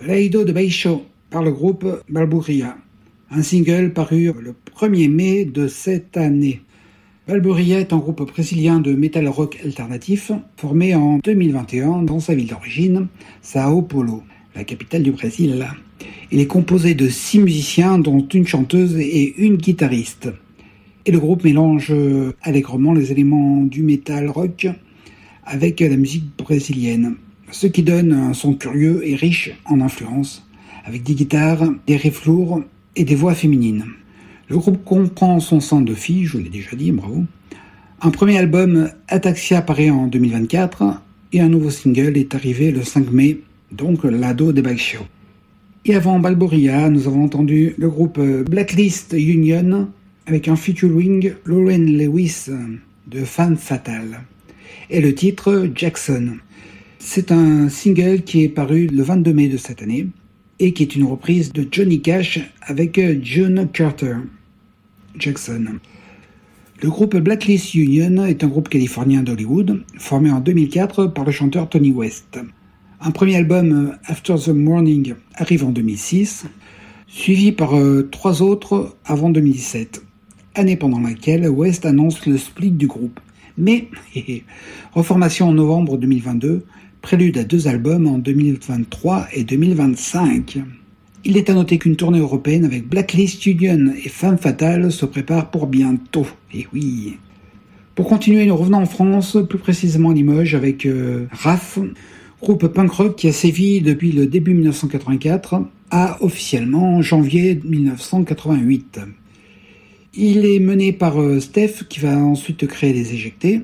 Laido de Baixo par le groupe Balburia, un single paru le 1er mai de cette année. Balburia est un groupe brésilien de metal rock alternatif formé en 2021 dans sa ville d'origine, Sao Paulo, la capitale du Brésil. Il est composé de 6 musiciens dont une chanteuse et une guitariste. Et le groupe mélange allègrement les éléments du metal rock avec la musique brésilienne, ce qui donne un son curieux et riche en influences, avec des guitares, des riffs lourds et des voix féminines. Le groupe comprend son sein de filles, je vous l'ai déjà dit, bravo. Un premier album, Ataxia, paraît en 2024 et un nouveau single est arrivé le 5 mai, donc Laido de Baixo. Et avant Balburia, nous avons entendu le groupe Blacklist Union avec un featuring Lauren Lewis de Femme Fatale et le titre Jackson. C'est un single qui est paru le 22 mai de cette année et qui est une reprise de Johnny Cash avec June Carter. Jackson. Le groupe Blacklist Union est un groupe californien d'Hollywood, formé en 2004 par le chanteur Tony West. Un premier album, After the Morning, arrive en 2006, suivi par 3 autres avant 2017, année pendant laquelle West annonce le split du groupe. Mais, reformation en novembre 2022, prélude à 2 albums en 2023 et 2025. Il est à noter qu'une tournée européenne avec Blacklist Union et Femme Fatale se prépare pour bientôt. Et oui. Pour continuer, nous revenons en France, plus précisément à Limoges, avec RAF, groupe punk rock qui a sévi depuis le début 1984 à officiellement janvier 1988. Il est mené par Steph, qui va ensuite créer les Éjectés,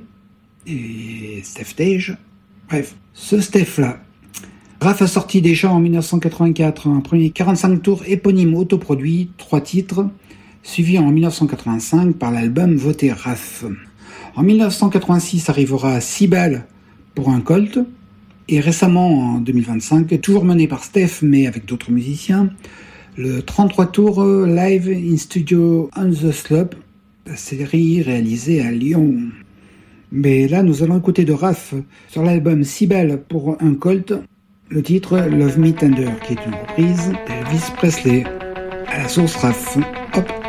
et Steph Tage. Bref, ce Steph-là. RAF a sorti déjà en 1984 un premier 45 tours éponyme autoproduit, 3 titres, suivi en 1985 par l'album Voté RAF. En 1986 arrivera 6 balles pour un Colt, et récemment en 2025, toujours mené par Steph mais avec d'autres musiciens, le 33 tours Live in Studio on the Slope, la série réalisée à Lyon. Mais là, nous allons écouter de RAF sur l'album 6 balles pour un Colt, le titre Love Me Tender, qui est une reprise d'Elvis Presley à la source RAF. Hop.